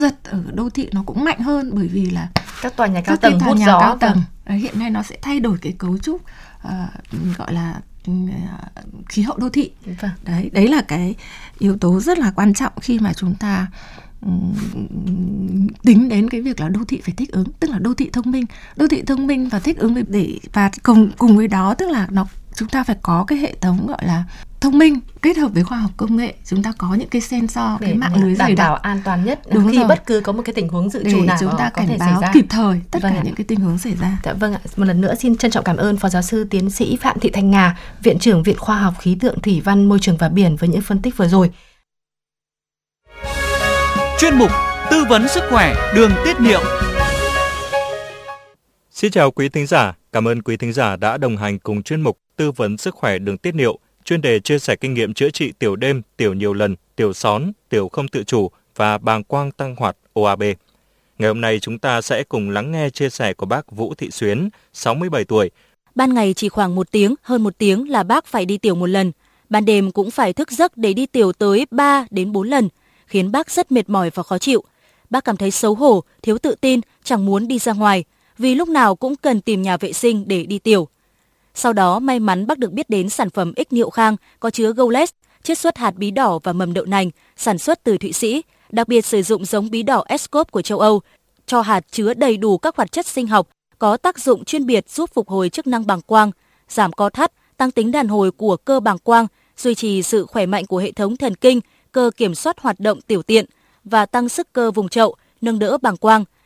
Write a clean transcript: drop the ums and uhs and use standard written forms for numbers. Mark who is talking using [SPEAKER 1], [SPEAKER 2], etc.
[SPEAKER 1] giật ở đô thị nó cũng mạnh hơn, bởi vì là
[SPEAKER 2] các tòa nhà cao tầng hút gió
[SPEAKER 1] cao tầng. Hiện nay nó sẽ thay đổi cái cấu trúc gọi là khí hậu đô thị. Đấy là cái yếu tố rất là quan trọng khi mà chúng ta tính đến cái việc là đô thị phải thích ứng, tức là đô thị thông minh và thích ứng và cùng với đó tức là chúng ta phải có cái hệ thống gọi là thông minh kết hợp với khoa học công nghệ. Chúng ta có những cái sensor, cái mạng lưới dày đặc,
[SPEAKER 2] đảm bảo an toàn nhất
[SPEAKER 1] đúng
[SPEAKER 2] khi
[SPEAKER 1] rồi,
[SPEAKER 2] bất cứ có một cái tình huống dự trù nào
[SPEAKER 1] chúng ta
[SPEAKER 2] có thể
[SPEAKER 1] cảnh báo
[SPEAKER 2] xảy ra
[SPEAKER 1] kịp thời tất cả những cái tình huống xảy ra.
[SPEAKER 2] Vâng ạ, một lần nữa xin trân trọng cảm ơn Phó Giáo sư Tiến sĩ Phạm Thị Thanh Nga, Viện trưởng Viện Khoa học Khí tượng Thủy văn Môi trường và Biển với những phân tích vừa rồi.
[SPEAKER 3] Chuyên mục tư vấn sức khỏe đường tiết niệu.
[SPEAKER 4] Xin chào quý thính giả, cảm ơn quý thính giả đã đồng hành cùng chuyên mục tư vấn sức khỏe đường tiết niệu, chuyên đề chia sẻ kinh nghiệm chữa trị tiểu đêm, tiểu nhiều lần, tiểu són, tiểu không tự chủ và bàng quang tăng hoạt OAB. Ngày hôm nay chúng ta sẽ cùng lắng nghe chia sẻ của bác Vũ Thị Xuyến, 67 tuổi.
[SPEAKER 5] Ban ngày chỉ khoảng hơn một tiếng là bác phải đi tiểu một lần. Ban đêm cũng phải thức giấc để đi tiểu tới 3 đến 4 lần, khiến bác rất mệt mỏi và khó chịu. Bác cảm thấy xấu hổ, thiếu tự tin, chẳng muốn đi ra ngoài, vì lúc nào cũng cần tìm nhà vệ sinh để đi tiểu. Sau đó may mắn bác được biết đến sản phẩm X Niệu Khang có chứa Goles, chiết xuất hạt bí đỏ và mầm đậu nành, sản xuất từ Thụy Sĩ, đặc biệt sử dụng giống bí đỏ Escop của châu Âu, cho hạt chứa đầy đủ các hoạt chất sinh học có tác dụng chuyên biệt giúp phục hồi chức năng bàng quang, giảm co thắt, tăng tính đàn hồi của cơ bàng quang, duy trì sự khỏe mạnh của hệ thống thần kinh, cơ kiểm soát hoạt động tiểu tiện và tăng sức cơ vùng chậu, nâng đỡ bàng quang,